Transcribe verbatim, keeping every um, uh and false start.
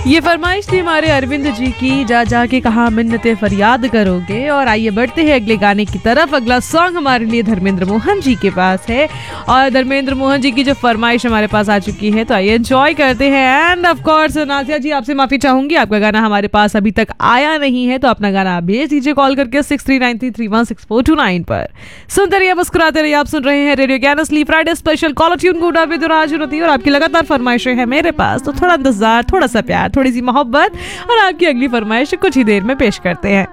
ये फरमाइश थी हमारे अरविंद जी की, जा जा के कहा मिन्नतें फरियाद करोगे। और आइए बढ़ते हैं अगले गाने की तरफ। अगला सॉन्ग हमारे लिए धर्मेंद्र मोहन जी के पास है और धर्मेंद्र मोहन जी की जो फरमाइश हमारे पास आ चुकी है, तो आइए एंजॉय करते हैं। एंड ऑफ कोर्स नाजिया जी, आपसे माफी चाहूंगी, आपका गाना हमारे पास अभी तक आया नहीं है, तो अपना गाना भेज दीजिए कॉल करके six three nine three three one six four to nine पर। सुनते रहिए, मुस्कुराते रहिए। आप सुन रहे हैं रेडियो ज्ञान sleep Friday special caller tune गुडा with राज उन्नति, और आपकी लगातार फरमाइशें हैं मेरे पास, तो थोड़ा इंतजार, थोड़ा सा प्यार, थोड़ी सी मोहब्बत, और आपकी अगली फरमाइश कुछ ही देर में पेश करते हैं।